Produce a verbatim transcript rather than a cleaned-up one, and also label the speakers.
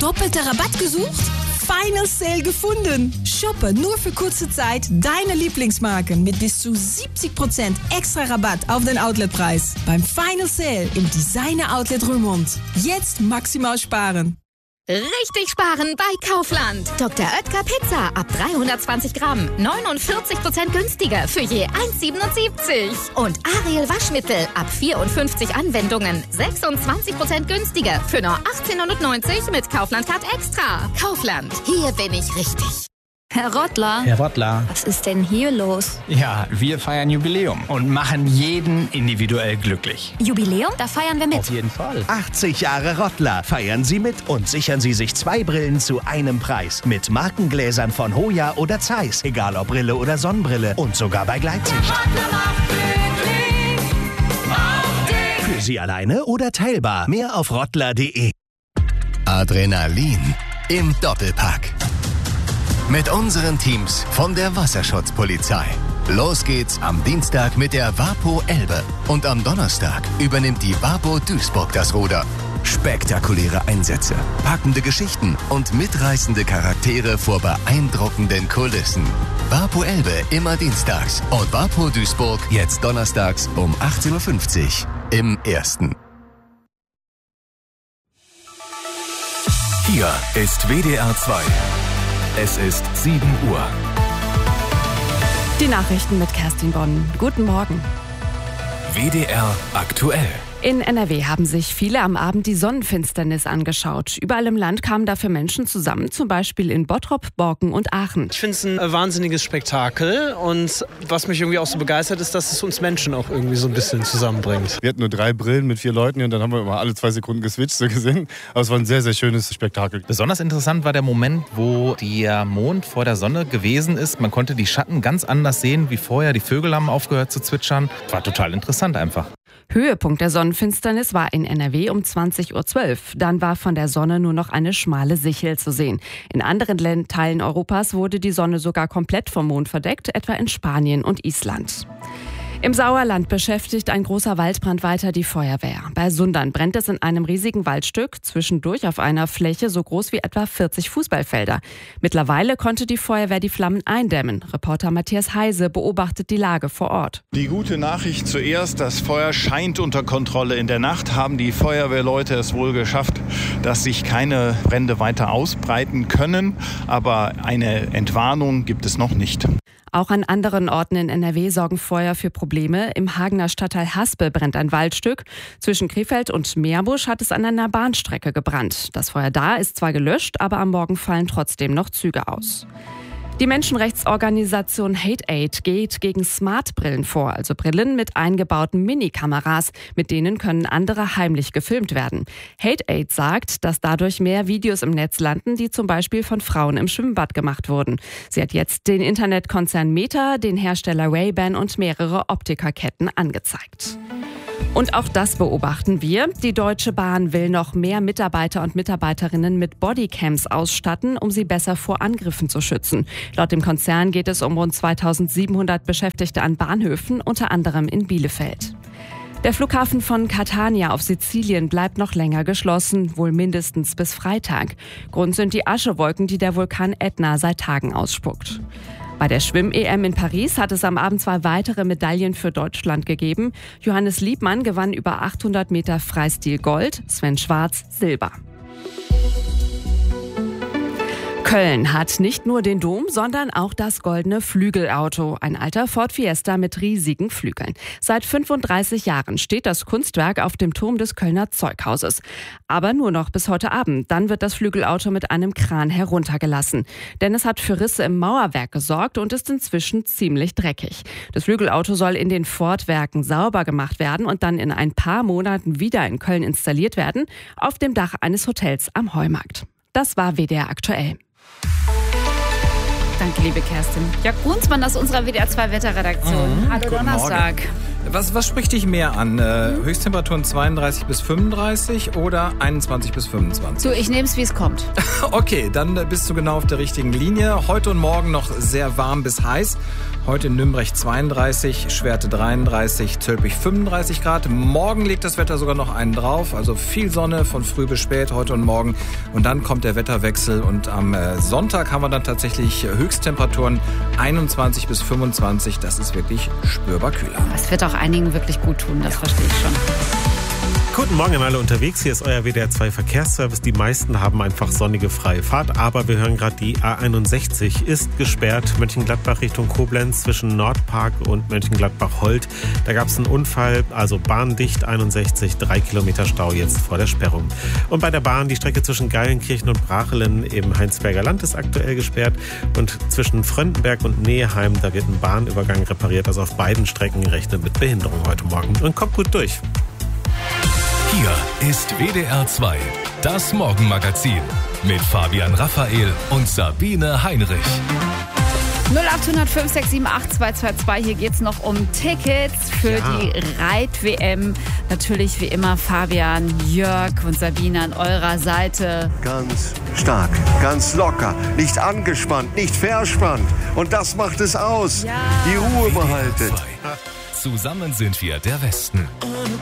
Speaker 1: Doppelter Rabatt gesucht? Final Sale gefunden. Shoppe nur für kurze Zeit deine Lieblingsmarken mit bis zu siebzig Prozent extra Rabatt auf den Outletpreis. Beim Final Sale im Designer Outlet Römond. Jetzt maximal sparen.
Speaker 2: Richtig sparen bei Kaufland. Doktor Oetker Pizza ab dreihundertzwanzig Gramm. neunundvierzig Prozent günstiger für je eins Komma siebenundsiebzig. Und Ariel Waschmittel ab vierundfünfzig Anwendungen. sechsundzwanzig Prozent günstiger für nur achtzehnhundertneunzig mit Kaufland Card Extra. Kaufland, hier bin ich richtig.
Speaker 3: Herr Rottler.
Speaker 4: Herr Rottler.
Speaker 3: Was ist denn hier los?
Speaker 4: Ja, wir feiern Jubiläum und machen jeden individuell glücklich.
Speaker 3: Jubiläum? Da feiern wir mit.
Speaker 4: Auf jeden Fall.
Speaker 5: achtzig Jahre Rottler. Feiern Sie mit und sichern Sie sich zwei Brillen zu einem Preis. Mit Markengläsern von Hoya oder Zeiss. Egal ob Brille oder Sonnenbrille. Und sogar bei Gleitsicht. Für Sie alleine oder teilbar. Mehr auf rottler punkt de.
Speaker 6: Adrenalin im Doppelpack. Mit unseren Teams von der Wasserschutzpolizei. Los geht's am Dienstag mit der Wapo Elbe. Und am Donnerstag übernimmt die Wapo Duisburg das Ruder. Spektakuläre Einsätze, packende Geschichten und mitreißende Charaktere vor beeindruckenden Kulissen. Wapo Elbe immer dienstags und Wapo Duisburg jetzt donnerstags um achtzehn Uhr fünfzig im Ersten.
Speaker 7: Hier ist W D R zwei. Es ist sieben Uhr.
Speaker 8: Die Nachrichten mit Kerstin Bonn. Guten Morgen.
Speaker 7: W D R aktuell.
Speaker 8: In N R W haben sich viele am Abend die Sonnenfinsternis angeschaut. Überall im Land kamen dafür Menschen zusammen, zum Beispiel in Bottrop, Borken und Aachen.
Speaker 9: Ich finde es ein wahnsinniges Spektakel und was mich irgendwie auch so begeistert ist, dass es uns Menschen auch irgendwie so ein bisschen zusammenbringt.
Speaker 10: Wir hatten nur drei Brillen mit vier Leuten und dann haben wir immer alle zwei Sekunden geswitcht so gesehen. Aber es war ein sehr, sehr schönes Spektakel.
Speaker 11: Besonders interessant war der Moment, wo der Mond vor der Sonne gewesen ist. Man konnte die Schatten ganz anders sehen wie vorher. Die Vögel haben aufgehört zu zwitschern. War total interessant einfach.
Speaker 8: Höhepunkt der Sonnenfinsternis war in N R W um zwanzig Uhr zwölf. Dann war von der Sonne nur noch eine schmale Sichel zu sehen. In anderen Teilen Europas wurde die Sonne sogar komplett vom Mond verdeckt, etwa in Spanien und Island. Im Sauerland beschäftigt ein großer Waldbrand weiter die Feuerwehr. Bei Sundern brennt es in einem riesigen Waldstück, zwischendurch auf einer Fläche so groß wie etwa vierzig Fußballfelder. Mittlerweile konnte die Feuerwehr die Flammen eindämmen. Reporter Matthias Heise beobachtet die Lage vor Ort.
Speaker 12: Die gute Nachricht zuerst, das Feuer scheint unter Kontrolle. In der Nacht haben die Feuerwehrleute es wohl geschafft, dass sich keine Brände weiter ausbreiten können. Aber eine Entwarnung gibt es noch nicht.
Speaker 8: Auch an anderen Orten in N R W sorgen Feuer für Probleme. Im Hagener Stadtteil Haspel brennt ein Waldstück. Zwischen Krefeld und Meerbusch hat es an einer Bahnstrecke gebrannt. Das Feuer da ist zwar gelöscht, aber am Morgen fallen trotzdem noch Züge aus. Die Menschenrechtsorganisation HateAid geht gegen Smartbrillen vor, also Brillen mit eingebauten Minikameras. Mit denen können andere heimlich gefilmt werden. HateAid sagt, dass dadurch mehr Videos im Netz landen, die zum Beispiel von Frauen im Schwimmbad gemacht wurden. Sie hat jetzt den Internetkonzern Meta, den Hersteller Ray-Ban und mehrere Optikerketten angezeigt. Und auch das beobachten wir. Die Deutsche Bahn will noch mehr Mitarbeiter und Mitarbeiterinnen mit Bodycams ausstatten, um sie besser vor Angriffen zu schützen. Laut dem Konzern geht es um rund zweitausendsiebenhundert Beschäftigte an Bahnhöfen, unter anderem in Bielefeld. Der Flughafen von Catania auf Sizilien bleibt noch länger geschlossen, wohl mindestens bis Freitag. Grund sind die Aschewolken, die der Vulkan Ätna seit Tagen ausspuckt. Bei der Schwimm-E M in Paris hat es am Abend zwei weitere Medaillen für Deutschland gegeben. Johannes Liebmann gewann über achthundert Meter Freistil Gold, Sven Schwarz Silber. Köln hat nicht nur den Dom, sondern auch das goldene Flügelauto. Ein alter Ford Fiesta mit riesigen Flügeln. Seit fünfunddreißig Jahren steht das Kunstwerk auf dem Turm des Kölner Zeughauses. Aber nur noch bis heute Abend. Dann wird das Flügelauto mit einem Kran heruntergelassen. Denn es hat für Risse im Mauerwerk gesorgt und ist inzwischen ziemlich dreckig. Das Flügelauto soll in den Ford-Werken sauber gemacht werden und dann in ein paar Monaten wieder in Köln installiert werden, auf dem Dach eines Hotels am Heumarkt. Das war W D R aktuell.
Speaker 3: Danke, liebe Kerstin. Jörg Brunsmann aus unserer W D R zwei Wetterredaktion. Mhm. Hallo
Speaker 13: Guten
Speaker 3: Donnerstag.
Speaker 13: Morgen.
Speaker 11: Was, was spricht dich mehr an? Äh, mhm. Höchsttemperaturen zweiunddreißig bis fünfunddreißig oder einundzwanzig bis fünfundzwanzig?
Speaker 3: Du, ich nehme es, wie es kommt.
Speaker 11: Okay, dann bist du genau auf der richtigen Linie. Heute und morgen noch sehr warm bis heiß. Heute in Nürnberg zweiunddreißig, Schwerte dreiunddreißig, Zülpich fünfunddreißig Grad. Morgen legt das Wetter sogar noch einen drauf. Also viel Sonne von früh bis spät, heute und morgen. Und dann kommt der Wetterwechsel. Und am Sonntag haben wir dann tatsächlich Höchsttemperaturen einundzwanzig bis fünfundzwanzig. Das ist wirklich spürbar kühler.
Speaker 3: Das wird auch einigen wirklich gut tun, das ja. verstehe ich schon.
Speaker 13: Guten Morgen an alle unterwegs. Hier ist euer W D R zwei Verkehrsservice. Die meisten haben einfach sonnige freie Fahrt, aber wir hören gerade, die A einundsechzig ist gesperrt. Mönchengladbach Richtung Koblenz zwischen Nordpark und Mönchengladbach-Holt. Da gab es einen Unfall, also bahndicht einundsechzig, drei Kilometer Stau jetzt vor der Sperrung. Und bei der Bahn die Strecke zwischen Geilenkirchen und Brachelen im Heinsberger Land ist aktuell gesperrt. Und zwischen Fröndenberg und Neheim, da wird ein Bahnübergang repariert. Also auf beiden Strecken rechnet mit Behinderung heute Morgen. Und kommt gut durch.
Speaker 7: Hier ist W D R zwei, das Morgenmagazin mit Fabian Raphael und Sabine Heinrich.
Speaker 3: null acht null null fünf sechs sieben acht zwei zwei zwei. Hier geht es noch um Tickets für ja. die Reit-W M. Natürlich wie immer Fabian, Jörg und Sabine an eurer Seite.
Speaker 14: Ganz stark, ganz locker, nicht angespannt, nicht verspannt. Und das macht es aus. Ja. Die Ruhe behalten.
Speaker 7: Zusammen sind wir der Westen.